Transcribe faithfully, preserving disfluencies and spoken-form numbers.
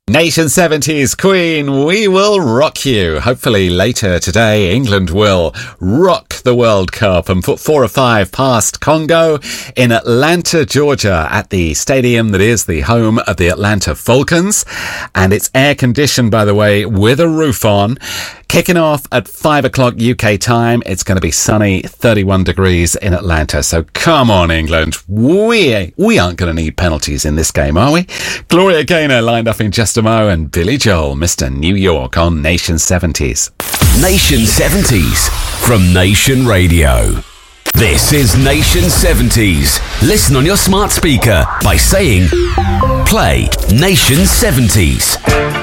Nation seventies Queen, we will rock you. Hopefully later today, England will rock the World Cup and put four or five past Congo in Atlanta, Georgia, at the stadium that is the home of the Atlanta Falcons. And it's air conditioned, by the way, with a roof on. Kicking off at five o'clock U K time. It's going to be sunny, thirty-one degrees in Atlanta. So come on, England. We, we aren't going to need penalties in this game, are we? Gloria Gaynor lined up in just a mo, and Billy Joel, Mister New York on Nation seventies. Nation seventies from Nation Radio. This is Nation seventies. Listen on your smart speaker by saying, play Nation seventies.